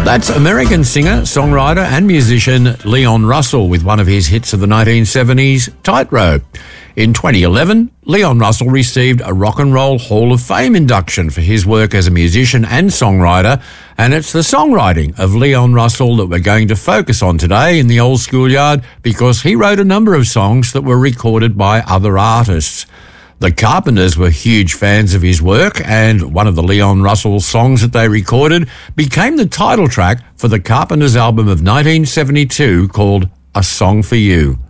That's American singer, songwriter and musician Leon Russell with one of his hits of the 1970s, Tightrope. In 2011, Leon Russell received a Rock and Roll Hall of Fame induction for his work as a musician and songwriter, and it's the songwriting of Leon Russell that we're going to focus on today in the Old Schoolyard because he wrote a number of songs that were recorded by other artists. The Carpenters were huge fans of his work, and one of the Leon Russell songs that they recorded became the title track for the Carpenters album of 1972 called A Song for You.